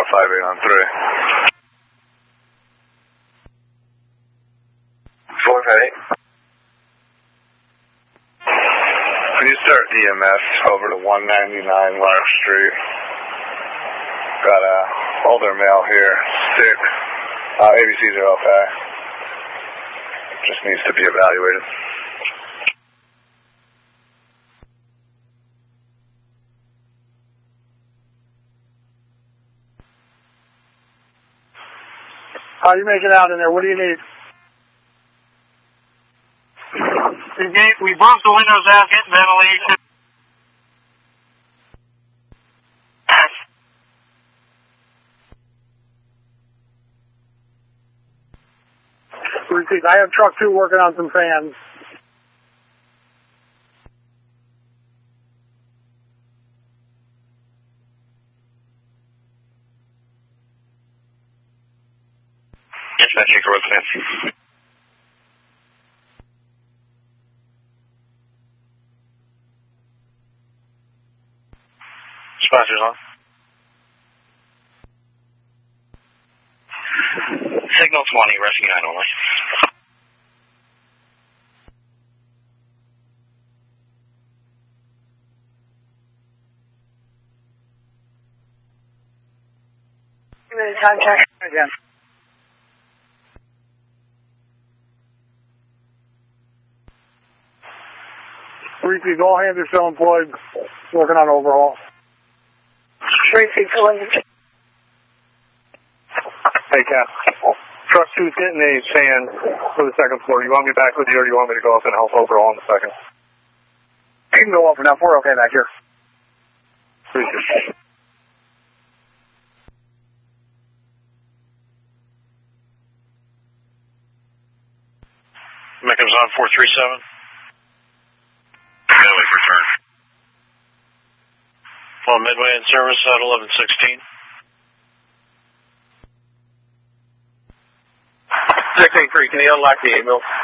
58 on 3. 458. Can you start EMS over to 199 Lark Street? Got a older male here, 6. ABCs are okay. Just needs to be evaluated. How are you making out in there? What do you need? We broke the windows out, getting ventilation. Repeat. I have truck 2 working on some fans. Yes, that's your growth fan. Sponsors on. Signal 20, rescue 9 only. Contact again. Repeat. All hands are still employed, working on overhaul. Repeat. Hey, Cap. Truck 2's getting a fan for the second floor. You want me back with you, or do you want me to go up and help overall in a second? You can go up for now. We're okay back here. Appreciate it. Mechanism on 437. Midway for turn. Well, Midway in service at 1116. 683, can you unlock the 8 mil?